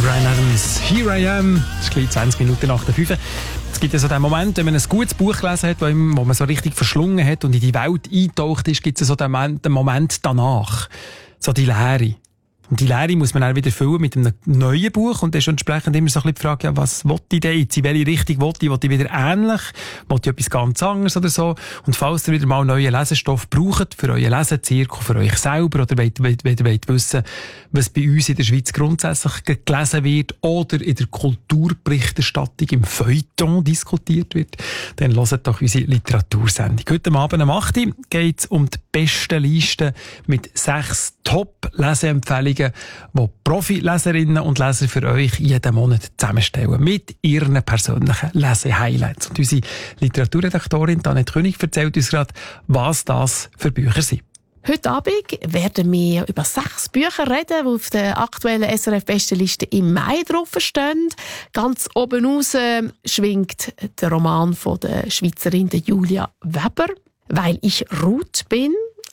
Bryan Adams, Here I Am. Es ist gleich 20 Minuten nach der 5. Es gibt ja so den Moment, wenn man ein gutes Buch gelesen hat, wo man so richtig verschlungen hat und in die Welt eingetaucht ist, gibt es so den Moment danach. So die Leere. Und die Leere muss man dann wieder füllen mit einem neuen Buch. Und dann ist entsprechend immer so ein bisschen die Frage, ja, was will ich denn jetzt? In welche Richtung will ich? Will ich wieder ähnlich? Will ich etwas ganz anderes oder so? Und falls ihr wieder mal neuen Lesestoff braucht, für euren Lesezirkel, für euch selber, oder wollt wissen, was bei uns in der Schweiz grundsätzlich gelesen wird oder in der Kulturberichterstattung im Feuilleton diskutiert wird, dann hört doch unsere Literatursendung. Heute Abend am 8. geht es um die besten Listen mit 6 Top-Leseempfehlungen, die Profi-Leserinnen und Leser für euch jeden Monat zusammenstellen. Mit ihren persönlichen Lese-Highlights. Und unsere Literaturredaktorin Annette König erzählt uns gerade, was das für Bücher sind. Heute Abend werden wir über 6 Bücher reden, die auf der aktuellen SRF-Bestenliste im Mai drauf stehen. Ganz oben raus schwingt der Roman von der Schweizerin Julia Weber, «Weil ich Ruth bin».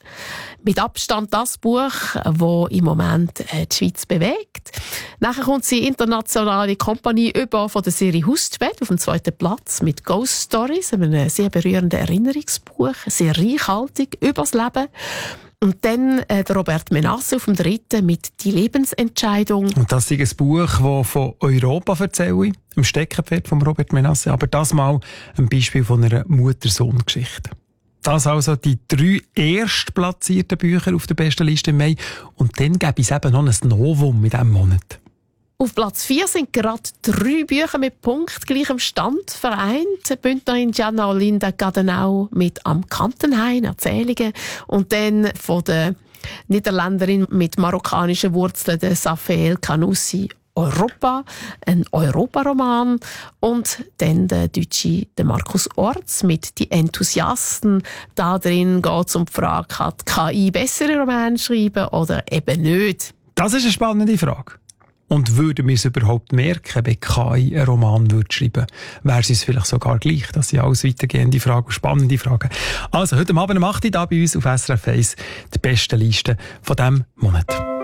Mit Abstand das Buch, das im Moment die Schweiz bewegt. Nachher kommt die internationale Kompanie über von der Serie Hustvedt auf dem 2. Platz mit Ghost Stories, einem sehr berührenden Erinnerungsbuch, sehr reichhaltig übers Leben. Und dann der Robert Menasse auf dem 3. mit «Die Lebensentscheidung». Und das ist ein Buch, das von Europa erzähle, im Steckenpferd von Robert Menasse, aber das mal ein Beispiel von einer Mutter-Sohn-Geschichte. Das also die 3 erstplatzierten Bücher auf der besten Liste im Mai. Und dann gäbe es eben noch ein Novum in diesem Monat. Auf Platz 4 sind gerade 3 Bücher mit punktgleichem Stand vereint. Bündnerin Gianna Olinda Gadenau mit «Am Kantenhain» Erzählungen und dann von der Niederländerin mit marokkanischen Wurzeln, der Safeel Kanussi, «Europa», ein Europaroman, und dann der Deutsche, der Markus Orts mit «Die Enthusiasten». Da drin geht es um die Frage, kann die KI bessere Romane schreiben oder eben nicht? Das ist eine spannende Frage. Und würden wir es überhaupt merken, wenn KI einen Roman schreiben würde? Wäre es uns vielleicht sogar gleich? Das sind alles weitergehende Fragen, spannende Fragen. Also, heute Abend um 8 Uhr bei uns auf SRF 1 die besten Listen von diesem Monat.